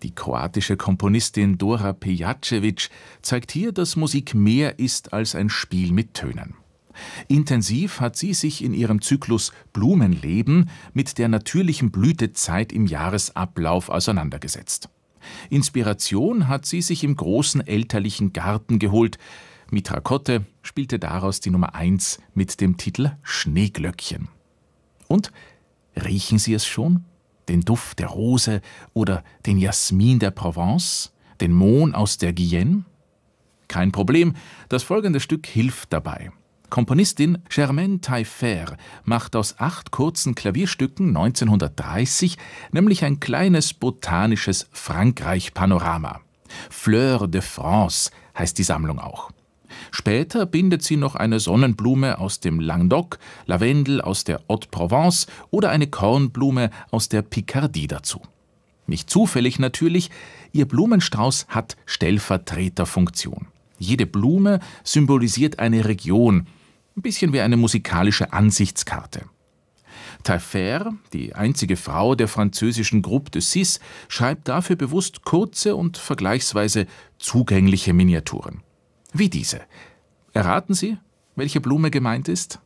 Die kroatische Komponistin Dora Pejacevic zeigt hier, dass Musik mehr ist als ein Spiel mit Tönen. Intensiv hat sie sich in ihrem Zyklus Blumenleben mit der natürlichen Blütezeit im Jahresablauf auseinandergesetzt. Inspiration hat sie sich im großen elterlichen Garten geholt. Mitra Kotte spielte daraus die Nummer 1 mit dem Titel Schneeglöckchen. Und riechen Sie es schon? Den Duft der Rose oder den Jasmin der Provence? Den Mohn aus der Guyenne? Kein Problem, das folgende Stück hilft dabei. Komponistin Germaine Taillefer macht aus 8 kurzen Klavierstücken 1930 nämlich ein kleines botanisches Frankreich-Panorama. Fleurs de France heißt die Sammlung auch. Später bindet sie noch eine Sonnenblume aus dem Languedoc, Lavendel aus der Haute-Provence oder eine Kornblume aus der Picardie dazu. Nicht zufällig natürlich, ihr Blumenstrauß hat Stellvertreterfunktion. Jede Blume symbolisiert eine Region, ein bisschen wie eine musikalische Ansichtskarte. Taillefer, die einzige Frau der französischen Groupe de Six, schreibt dafür bewusst kurze und vergleichsweise zugängliche Miniaturen. Wie diese. Erraten Sie, welche Blume gemeint ist?